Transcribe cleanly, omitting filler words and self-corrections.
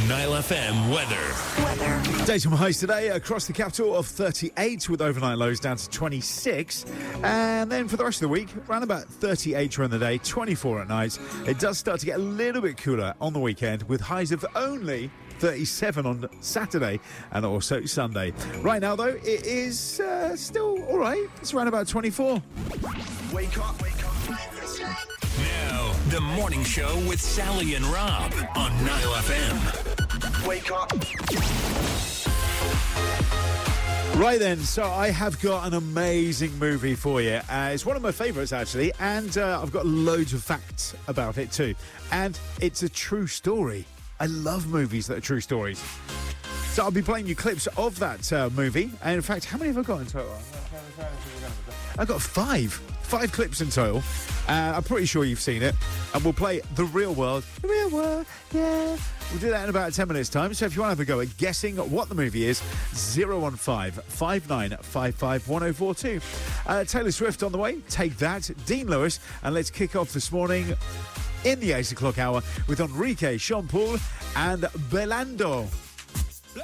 Nile FM weather. Daytime highs today across the capital of 38 with overnight lows down to 26. And then for the rest of the week, around about 38 during the day, 24 at night. It does start to get a little bit cooler on the weekend with highs of only 37 on Saturday and also Sunday. Right now, though, it is still all right. It's around about 24. Wake up. Now, the morning show with Sally and Rob on Nile FM. Wake up. Right then, so I have got an amazing movie for you. It's one of my favourites, actually, and I've got loads of facts about it too. And it's a true story. I love movies that are true stories. So I'll be playing you clips of that movie. And in fact, how many have I got in total? I've got five clips in total. I'm pretty sure you've seen it. And we'll play The Real World. The Real World, yeah. We'll do that in about 10 minutes' time. So if you want to have a go at guessing what the movie is, 015 5955 1042. Taylor Swift on the way. Take that. Dean Lewis. And let's kick off this morning in the 8 o'clock hour with Enrique, Sean Paul and Belando.